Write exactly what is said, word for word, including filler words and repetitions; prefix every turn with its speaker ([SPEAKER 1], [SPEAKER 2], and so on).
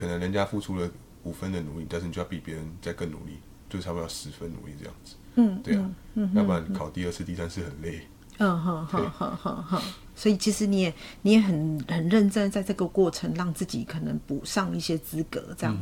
[SPEAKER 1] 可能人家付出了五分的努力，但是你就要比别人再更努力，就差不多要十分努力这样子。嗯，对啊，嗯嗯、要不然考第二次、第三次很累。
[SPEAKER 2] 嗯哼哼哼哼哼，所以其实你也你也很很认真，在这个过程让自己可能补上一些资格，这样